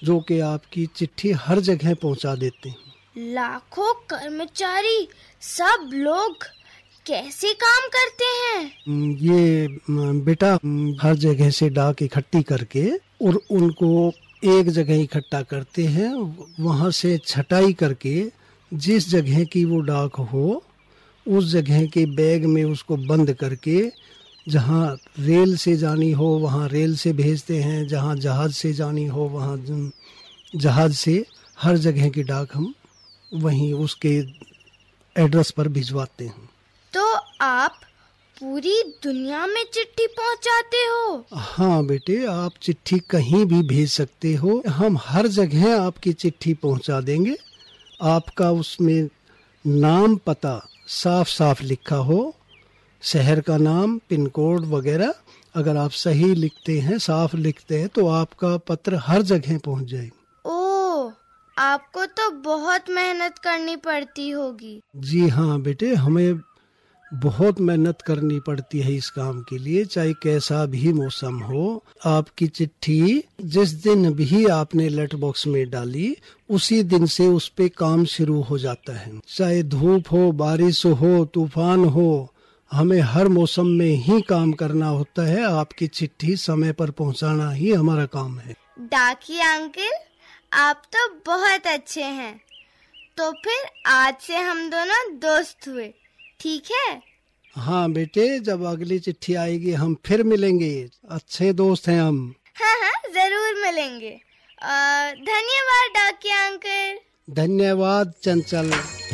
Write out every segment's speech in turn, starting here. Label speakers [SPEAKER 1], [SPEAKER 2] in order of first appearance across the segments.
[SPEAKER 1] जो कि आपकी चिट्ठी हर जगह पहुंचा देते हैं।
[SPEAKER 2] लाखों कर्मचारी सब लोग कैसे काम करते हैं?
[SPEAKER 1] ये बेटा हर जगह से डाक इकट्ठी करके और उनको एक जगह इकट्ठा करते हैं, वहां से छटाई करके जिस जगह की वो डाक हो उस जगह के बैग में उसको बंद करके जहाँ रेल से जानी हो वहाँ रेल से भेजते हैं, जहाँ जहाज से जानी हो वहाँ जहाज से, हर जगह की डाक हम वहीं उसके एड्रेस पर भिजवाते हैं।
[SPEAKER 2] तो आप पूरी दुनिया में चिट्ठी पहुंचाते हो?
[SPEAKER 1] हाँ बेटे, आप चिट्ठी कहीं भी भेज सकते हो, हम हर जगह आपकी चिट्ठी पहुंचा देंगे। आपका उसमें नाम पता साफ साफ लिखा हो, शहर का नाम, पिन कोड वगैरह अगर आप सही लिखते हैं, साफ लिखते हैं, तो आपका पत्र हर जगह पहुंच जाएगा।
[SPEAKER 2] ओह, आपको तो बहुत मेहनत करनी पड़ती होगी।
[SPEAKER 1] जी हाँ बेटे, हमें बहुत मेहनत करनी पड़ती है इस काम के लिए, चाहे कैसा भी मौसम हो। आपकी चिट्ठी जिस दिन भी आपने लेटर बॉक्स में डाली उसी दिन से उस पे काम शुरू हो जाता है। चाहे धूप हो, बारिश हो, तूफान हो, हमें हर मौसम में ही काम करना होता है। आपकी चिट्ठी समय पर पहुंचाना ही हमारा काम है।
[SPEAKER 2] डाकिया अंकल, आप तो बहुत अच्छे हैं। तो फिर आज से हम दोनों दोस्त हुए, ठीक है?
[SPEAKER 1] हाँ बेटे, जब अगली चिट्ठी आएगी हम फिर मिलेंगे, अच्छे दोस्त हैं हम।
[SPEAKER 2] हाँ हाँ, जरूर मिलेंगे। धन्यवाद डाकिया अंकल।
[SPEAKER 1] धन्यवाद चंचल।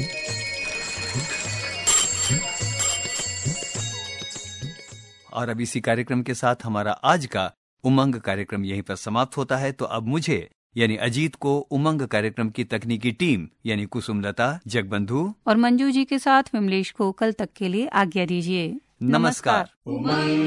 [SPEAKER 3] और अब इसी कार्यक्रम के साथ हमारा आज का उमंग कार्यक्रम यहीं पर समाप्त होता है। तो अब मुझे यानी अजीत को उमंग कार्यक्रम की तकनीकी टीम यानी कुसुमलता, जगबंधु
[SPEAKER 4] और मंजू जी के साथ विमलेश को कल तक के लिए आज्ञा दीजिए।
[SPEAKER 3] नमस्कार।